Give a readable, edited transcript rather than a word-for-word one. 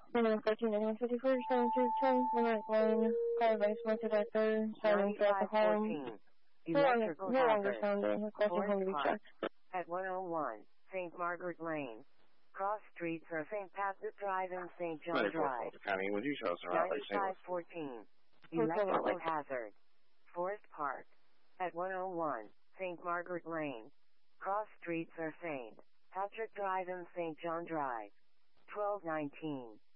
Number 14, 51st, 7210, Limerick Lane, car base mounted at 3rd, siren throughout the home. 9514, electrical No longer hazard. sounding, requesting home to be Forest Park. checked. At 101, St. Margaret Lane. Cross streets are St. Patrick Drive and St. John Drive. County, would you show us around? 9514, electrical hazard. Forest Park. At 101, St. Margaret Lane. Cross streets are St. Patrick Drive and St. John Drive. 1219.